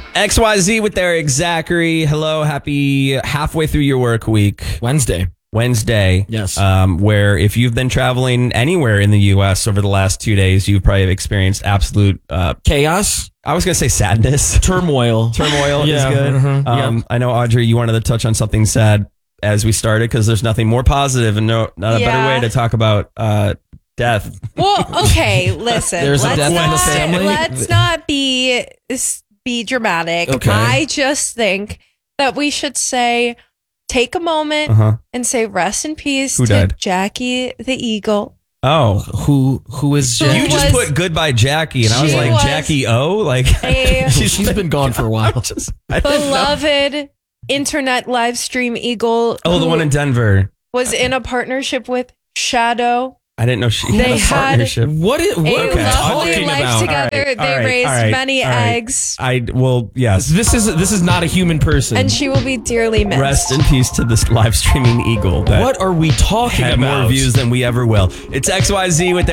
XYZ with Eric Zachary. Hello, happy halfway through your work week. Wednesday. Yes. Where if you've been traveling anywhere in the U.S. over the last 2 days, you've probably experienced absolute chaos. I was going to say sadness. Turmoil. Is good. Mm-hmm. I know, Audrey, you wanted to touch on something sad as we started because there's nothing more positive and not a better way to talk about death. Well, okay, listen. There's a death in the family. Let's not be dramatic. Okay. I just think that we should take a moment and say rest in peace to Jackie the Eagle. Oh, who is Jackie? You just put goodbye Jackie, and I was like, Jackie O? Like, she's been gone for a while. Beloved internet live stream Eagle. Oh, the one in Denver. Was in a partnership with Shadow. I didn't know she had a partnership. What are we talking life about? Together. They raised many eggs. Yes. This is not a human person. And she will be dearly missed. Rest in peace to this live streaming eagle. What are we talking about? More views than we ever will. It's XYZ with